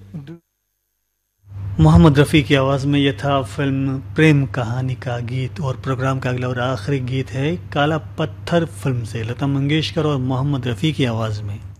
मोहम्मद रफ़ी की आवाज़ में यह था फिल्म प्रेम कहानी का गीत। और प्रोग्राम का अगला और आखिरी गीत है काला पत्थर फिल्म से, लता मंगेशकर और मोहम्मद रफ़ी की आवाज़ में।